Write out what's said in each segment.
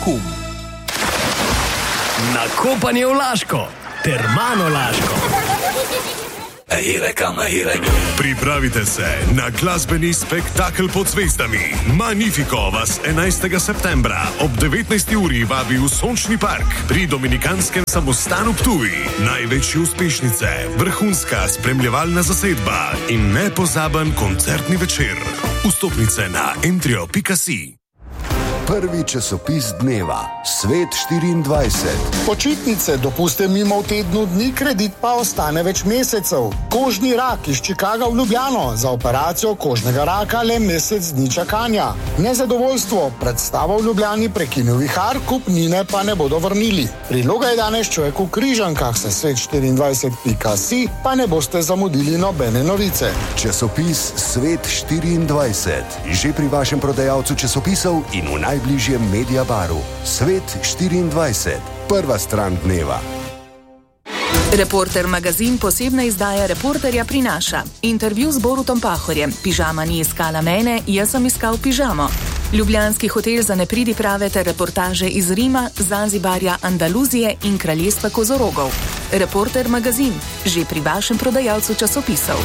Bokum. Nakopanje v Laško, Termano Laško. Pripravite se na glasbeni spektakel pod zvezdami. Magnifico vas 11. septembra ob 19. uri vabi v Sončni park pri Dominikanskem samostanu Ptuj. Največje uspešnice, vrhunska spremljevalna zasedba in nepozaben koncertni večer. Vstopnice na entrio.si. Prvi časopis dneva, Svet 24. Počitnice dopuste mimo v tednu dni, kredit pa ostane več mesecev. Kožni rak iz Chicaga v Ljubljano, za operacijo kožnega raka le mesec dni čakanja. Nezadovoljstvo, predstava v Ljubljani prekinil vihar, kupnine pa ne bodo vrnili. Priloga je danes Človek v Križankah, se svet24.si, pa ne boste zamudili nobene novice. Časopis Svet 24, že pri vašem prodajalcu časopisov in v najbližjem Mediabaru. Svet 24, prva stran dneva. Reporter magazin posebna izdaja Reporterja prinaša intervju z Borutom Pahorjem. Pižama ni iskala mene, jaz sem iskal pižamo. Ljubljanski hotel za nepridiprave ter reportaže iz Rima, Zanzibarja, Andaluzije in kraljestva kozorogov. Reporter magazin, že pri vašem prodajalcu časopisov.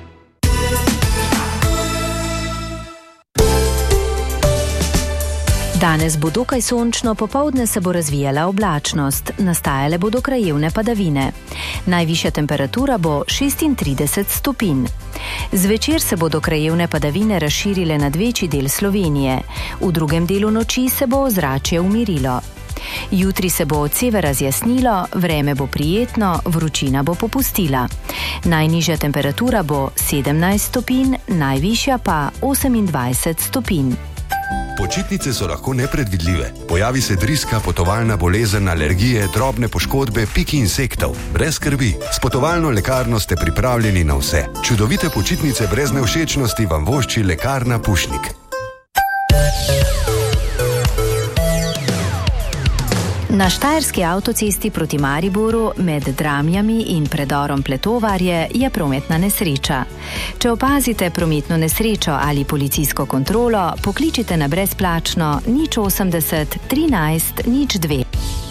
Danes bo dokaj sončno, popoldne se bo razvijala oblačnost, nastajale bodo krajevne padavine. Najvišja temperatura bo 36 stopinj. Zvečer se bodo krajevne padavine razširile nad večji del Slovenije. V drugem delu noči se bo ozračje umirilo. Jutri se bo od severa zjasnilo, vreme bo prijetno, vročina bo popustila. Najnižja temperatura bo 17 stopinj, najvišja pa 28 stopinj. Počitnice so lahko nepredvidljive. Pojavi se driska, potovalna bolezen, alergije, drobne poškodbe, piki insektov. Brez skrbi, s potovalno lekarno ste pripravljeni na vse. Čudovite počitnice brez nevšečnosti vam vošči Lekarna Pušnik. Na štajerski avtocesti proti Mariboru med Dramljami in predorom Pletovarje je prometna nesreča. Če opazite prometno nesrečo ali policijsko kontrolo, pokličite na brezplačno 080 13 02.